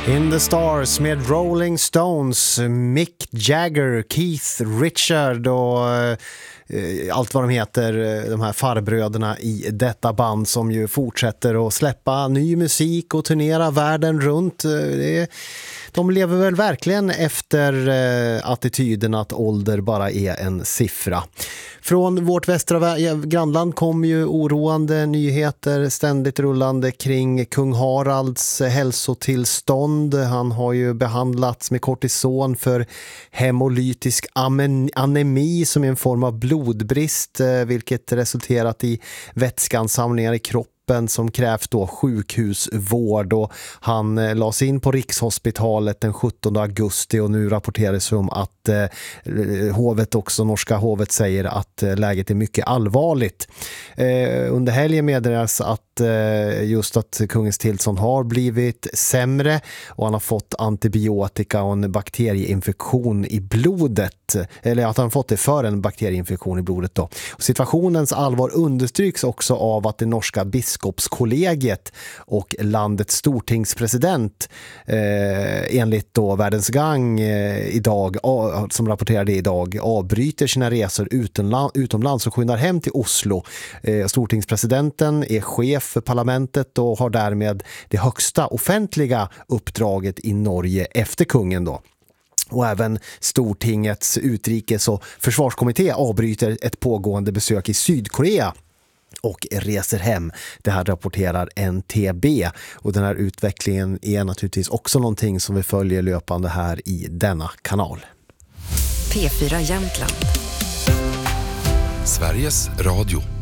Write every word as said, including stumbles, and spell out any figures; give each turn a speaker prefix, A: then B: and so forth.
A: In the Stars med Rolling Stones, Mick Jagger, Keith Richard och eh, allt vad de heter, de här farbröderna i detta band som ju fortsätter att släppa ny musik och turnera världen runt. Det är, de lever väl verkligen efter eh, attityden att ålder bara är en siffra. Från vårt västra grannland kom ju oroande nyheter ständigt rullande kring kung Haralds hälsotillstånd. Han har ju behandlats med kortison för hemolytisk anemi som är en form av blodbrist, vilket resulterat i vätskeansamlingar i kroppen som krävt då sjukhusvård, och han eh, lades in på Rikshospitalet den sjuttonde augusti, och nu rapporteras om att eh, hovet också, norska hovet, säger att eh, läget är mycket allvarligt. Eh, under helgen meddelas att eh, just att kungens tillstånd har blivit sämre och han har fått antibiotika och en bakterieinfektion i blodet, eller att han fått det för en bakterieinfektion i blodet då. Och situationens allvar understryks också av att det norska biskopskollegiet och landets stortingspresident eh, enligt då Världens Gang eh, idag, a, som rapporterade idag, avbryter sina resor utomland, utomlands och skyndar hem till Oslo. Eh, stortingspresidenten är chef för parlamentet och har därmed det högsta offentliga uppdraget i Norge efter kungen då. Och även Stortingets utrikes- och försvarskommitté avbryter ett pågående besök i Sydkorea och reser hem. Det här rapporterar N T B, och den här utvecklingen är naturligtvis också någonting som vi följer löpande här i denna kanal.
B: P fyra Jämtland.
C: Sveriges Radio.